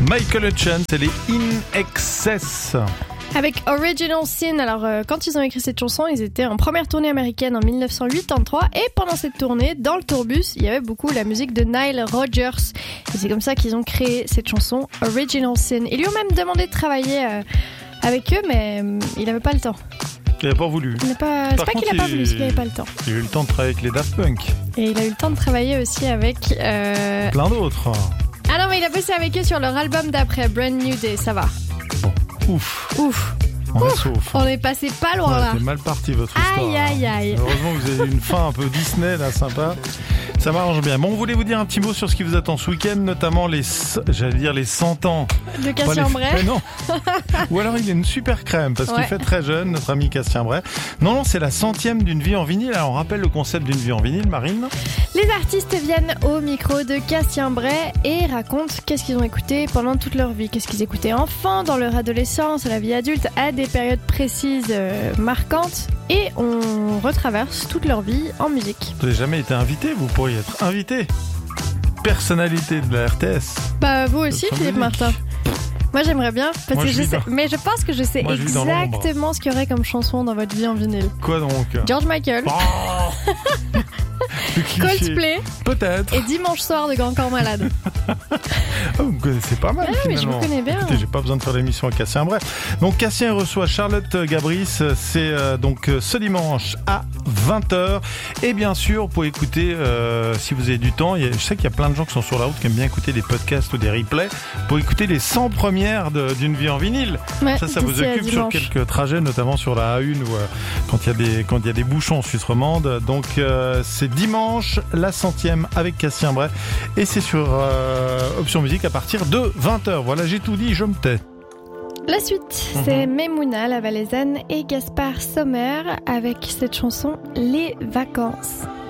Michael Hutchence, elle est In Excess. Avec Original Sin, alors quand ils ont écrit cette chanson, ils étaient en première tournée américaine en 1983 et pendant cette tournée, dans le tourbus, il y avait beaucoup la musique de Nile Rodgers et c'est comme ça qu'ils ont créé cette chanson Original Sin. Ils lui ont même demandé de travailler avec eux, mais il n'avait pas le temps. Il n'a pas voulu. C'est pas qu'il n'a pas voulu, c'est qu'il n'avait pas le temps. Il a eu le temps de travailler avec les Daft Punk. Et il a eu le temps de travailler aussi avec... Plein d'autres. Ah non, mais il a bossé avec eux sur leur album d'après, Brand New Day, ça va. Bon, ouf. On est sauf. On est passé pas loin là. C'est mal parti votre histoire. Aïe. Heureusement que vous avez une fin un peu Disney là, sympa. Ça m'arrange bien. Bon, on voulait vous dire un petit mot sur ce qui vous attend ce week-end, notamment les 100 ans. De Cassien Bray. Mais non. Ou alors il a une super crème, parce qu'il fait très jeune, notre ami Cassien Bray. Non, c'est la 100e d'une vie en vinyle. Alors on rappelle le concept d'une vie en vinyle, Marine. Les artistes viennent au micro de Cassien Bray et racontent qu'est-ce qu'ils ont écouté pendant toute leur vie. Qu'est-ce qu'ils écoutaient enfant, dans leur adolescence, à la vie adulte, à des périodes précises marquantes. Et on retraverse toute leur vie en musique. Vous n'avez jamais été invité, vous pourriez être invité. Personnalité de la RTS. Bah vous aussi, Philippe Martin. Moi j'aimerais bien, parce que mais je pense que je sais exactement ce qu'il y aurait comme chanson dans votre vie en vinyle. Quoi donc? George Michael. Oh Coldplay. Peut-être. Et Dimanche soir de Grand Corps Malade. Vous me connaissez pas mal finalement. Mais je vous connais bien. Écoutez, j'ai pas besoin de faire l'émission à Cassien Bray. Donc Cassien reçoit Charlotte Gabris, c'est donc ce dimanche à 20h. Et bien sûr, vous pouvez écouter, si vous avez du temps, je sais qu'il y a plein de gens qui sont sur la route qui aiment bien écouter des podcasts ou des replays, pour écouter les 100 premières d'une vie en vinyle. Ouais, ça vous occupe sur quelques trajets, notamment sur la A1 ou quand il y a des bouchons en Suisse romande. Donc c'est dimanche, la 100e avec Cassien Bray. Et c'est sur Option Musique à partir de 20h. Voilà, j'ai tout dit, je me tais. La suite, c'est Memouna, la Valaisanne et Gaspard Sommer avec cette chanson Les Vacances.